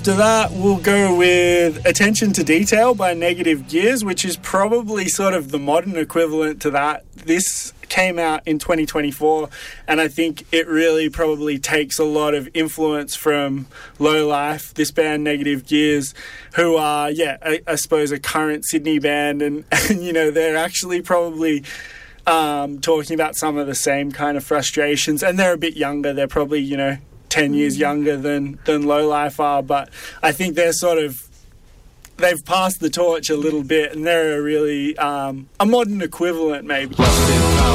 After that, we'll go with Attention to Detail by Negative Gears, which is probably sort of the modern equivalent to that. This came out in 2024, and I think it really probably takes a lot of influence from Low Life, this band Negative Gears, who are, I suppose a current Sydney band, and you know, they're actually probably talking about some of the same kind of frustrations, and they're a bit younger. They're probably, 10 years younger than Low Life are, but I think they're they've passed the torch a little bit, and they're a really a modern equivalent maybe.